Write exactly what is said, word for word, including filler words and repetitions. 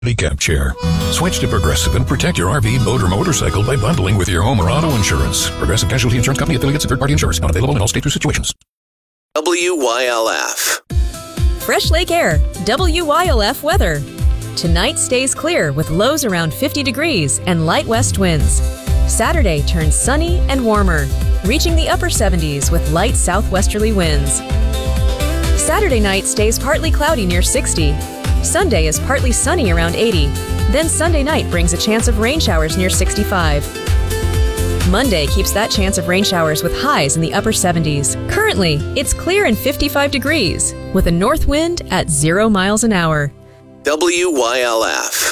Handicap chair. Switch to Progressive and protect your R V, boat, or motorcycle by bundling with your home or auto insurance. Progressive Casualty Insurance Company affiliates and third-party insurance. Not available in all states or situations. W Y L F. Fresh Lake Air, W Y L F weather. Tonight stays clear with lows around fifty degrees and light west winds. Saturday turns sunny and warmer, reaching the upper seventies with light southwesterly winds. Saturday night stays partly cloudy near sixty. Sunday is partly sunny around eighty. Then Sunday night brings a chance of rain showers near sixty-five. Monday keeps that chance of rain showers with highs in the upper seventies. Currently, it's clear and fifty-five degrees with a north wind at zero miles an hour. W Y L F.